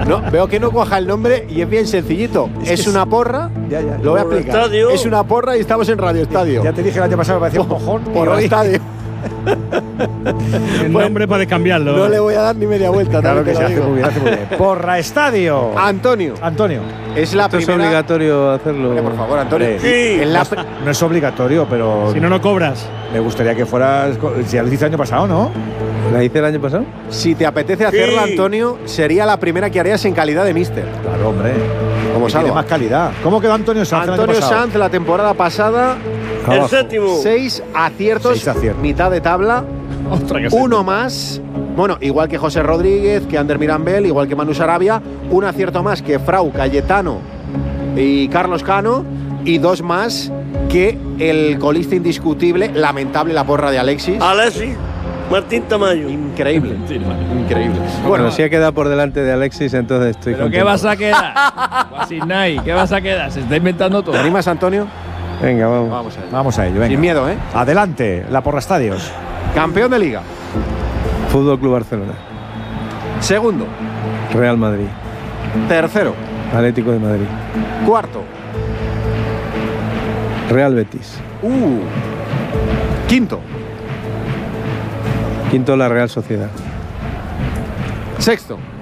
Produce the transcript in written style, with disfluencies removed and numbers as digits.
No, veo que no cuaja el nombre y es bien sencillito. Es una porra. Ya. Lo voy a explicar. Estadio. Es una porra y estamos en Radio Estadio. Ya te dije el año pasado que me parecía un mojón. Porra Estadio. El nombre puede cambiarlo. No le voy a dar ni media vuelta. Claro también que te se lo hace digo. muy bien, hace muy bien. Porra Estadio. Antonio. Antonio. Es la Esto es primera. obligatorio hacerlo. Hombre, por favor, Antonio. Sí. En la No es obligatorio, pero Si no, no cobras. me gustaría que fueras. Si ya lo hiciste el año pasado, ¿no? ¿La hice el año pasado? Si te apetece hacerla, Sí. Antonio, sería la primera que harías en calidad de míster. Claro, hombre. Como Que tiene salva. más calidad. ¿Cómo quedó Antonio Sanz el año Antonio pasado? Sanz, la temporada pasada, El Abajo. séptimo. 6 aciertos, 6 aciertos. mitad de tabla, Ostras, que uno más. Bueno, igual que José Rodríguez, que Ander Mirambel, igual que Manu Sarabia, un acierto más que Frau, Cayetano y Carlos Cano, y 2 más que el colista indiscutible, lamentable la porra de Alexis. Alexis Martín Tamayo. Increíble, increíble. Bueno, si ha quedado por delante de Alexis, entonces estoy ¿Pero contento. qué vas a quedar? Guasinay, ¿qué vas a quedar? Se está inventando todo. ¿Te animas, Antonio? Venga, vamos. Vamos a ver. Vamos a ello, venga. Sin miedo, ¿eh? Adelante, la Porra Estadios. Campeón de Liga. Fútbol Club Barcelona. Segundo. Real Madrid. Tercero. Atlético de Madrid. Cuarto. Real Betis. Quinto. Quinto, la Real Sociedad. Sexto.